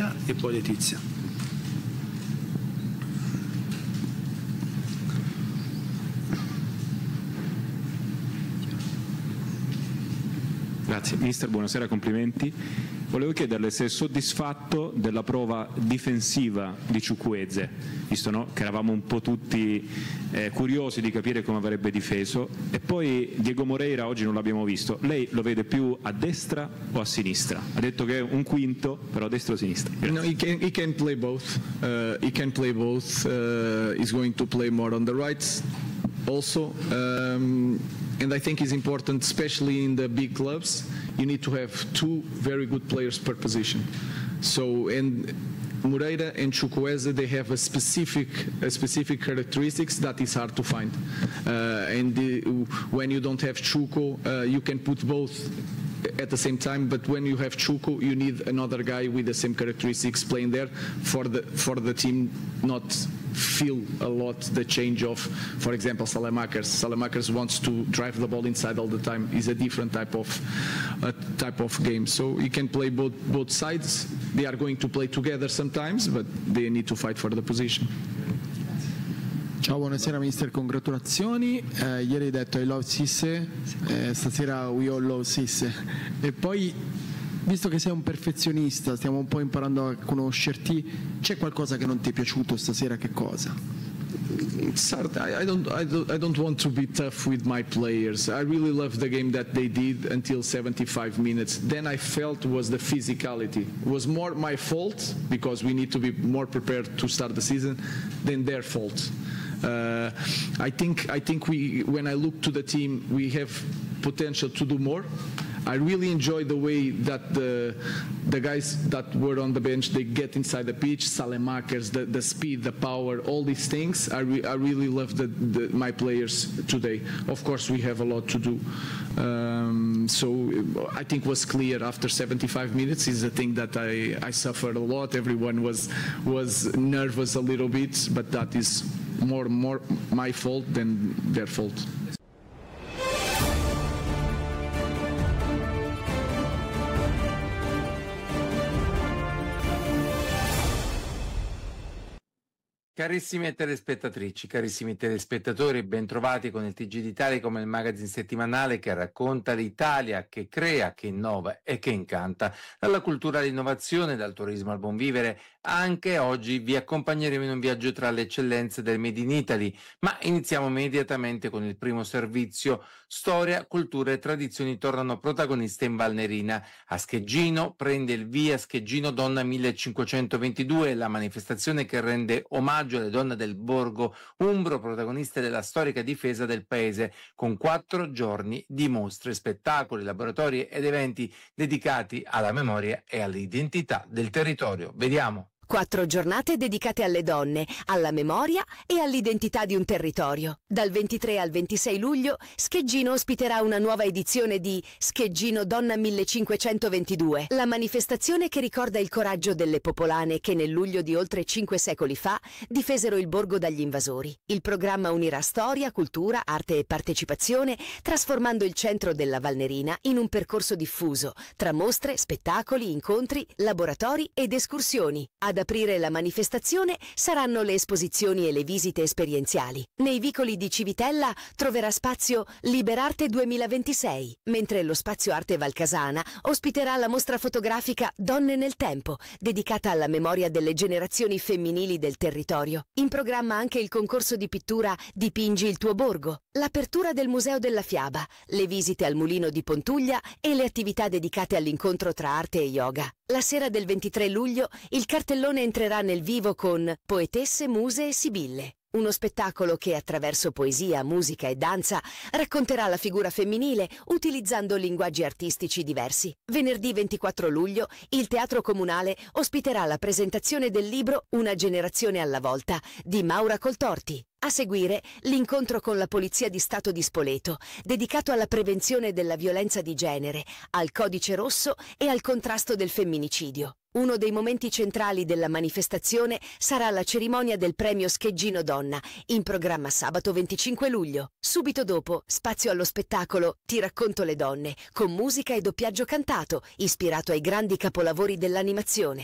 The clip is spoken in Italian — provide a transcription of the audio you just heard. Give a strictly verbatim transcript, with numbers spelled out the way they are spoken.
Moreira e poi Letizia. Grazie. Mister, buonasera, complimenti. Volevo chiederle se è soddisfatto della prova difensiva di Chukwueze, visto, no, che eravamo un po' tutti eh, curiosi di capire come avrebbe difeso, e poi Diego Moreira oggi non l'abbiamo visto. Lei lo vede più a destra o a sinistra? Ha detto che è un quinto, però a destra o a sinistra? No, he can, he can play both. Uh, he can play both. Uh, he's going to play more on the right also. Um, and I think it's important, especially in the big clubs, you need to have two very good players per position. So, and Moreira and Chukwueze, they have a specific, a specific characteristics that is hard to find. Uh, and the, when you don't have Chuko, uh, you can put both at the same time, but when you have Chuko, you need another guy with the same characteristics playing there for the for the team not feel a lot the change of, for example, Salamakers. Salamakers wants to drive the ball inside all the time. It's a different type of uh, type of game. So you can play both both sides. They are going to play together sometimes, but they need to fight for the position. Ciao, buonasera mister, congratulazioni. Eh, ieri hai detto I love Sisse, eh, stasera we all love Sisse. E poi, visto che sei un perfezionista, stiamo un po' imparando a conoscerti, c'è qualcosa che non ti è piaciuto stasera? Che cosa? It's hard. I, I don't. I don't. I don't want to be tough with my players. I really loved the game that they did until seventy-five minutes. Then I felt was the physicality. It was more my fault because we need to be more prepared to start the season than their fault. Uh, I think. I think we. When I look to the team, we have potential to do more. I really enjoy the way that the the guys that were on the bench, they get inside the pitch, Salemakers, the, the speed, the power, all these things. I, re, I really love the, the, my players today. Of course, we have a lot to do. Um, so I think was clear after seventy-five minutes is a thing that I, I suffered a lot. Everyone was was nervous a little bit, but that is more more my fault than their fault. Carissime telespettatrici, carissimi telespettatori, bentrovati con il T G di Telecom, il magazine settimanale che racconta l'Italia, che crea, che innova e che incanta. Dalla cultura all'innovazione, dal turismo al buon vivere, anche oggi vi accompagneremo in un viaggio tra le eccellenze del Made in Italy, ma iniziamo immediatamente con il primo servizio. Storia, cultura e tradizioni tornano protagoniste in Valnerina. A Scheggino prende il via Scheggino Donna millecinquecentoventidue, la manifestazione che rende omaggio alle donne del borgo umbro, protagoniste della storica difesa del paese, con quattro giorni di mostre, spettacoli, laboratori ed eventi dedicati alla memoria e all'identità del territorio. Vediamo. Quattro giornate dedicate alle donne, alla memoria e all'identità di un territorio. Dal ventitré al ventisei luglio, Scheggino ospiterà una nuova edizione di Scheggino Donna millecinquecentoventidue, la manifestazione che ricorda il coraggio delle popolane che nel luglio di oltre cinque secoli fa difesero il borgo dagli invasori. Il programma unirà storia, cultura, arte e partecipazione, trasformando il centro della Valnerina in un percorso diffuso, tra mostre, spettacoli, incontri, laboratori ed escursioni. Ad aprire la manifestazione saranno le esposizioni e le visite esperienziali. Nei vicoli di Civitella troverà spazio Liberarte duemilaventisei, mentre lo spazio Arte Valcasana ospiterà la mostra fotografica Donne nel Tempo, dedicata alla memoria delle generazioni femminili del territorio. In programma anche il concorso di pittura Dipingi il tuo borgo, l'apertura del Museo della Fiaba, le visite al Mulino di Pontuglia e le attività dedicate all'incontro tra arte e yoga. La sera del ventitré luglio il cartellone entrerà nel vivo con Poetesse, Muse e Sibille, uno spettacolo che attraverso poesia, musica e danza racconterà la figura femminile utilizzando linguaggi artistici diversi. Venerdì ventiquattro luglio il Teatro Comunale ospiterà la presentazione del libro Una generazione alla volta di Maura Coltorti. A seguire l'incontro con la Polizia di Stato di Spoleto, dedicato alla prevenzione della violenza di genere, al codice rosso e al contrasto del femminicidio. Uno dei momenti centrali della manifestazione sarà la cerimonia del premio Scheggino Donna, in programma sabato venticinque luglio. Subito dopo, spazio allo spettacolo Ti racconto le donne, con musica e doppiaggio cantato, ispirato ai grandi capolavori dell'animazione.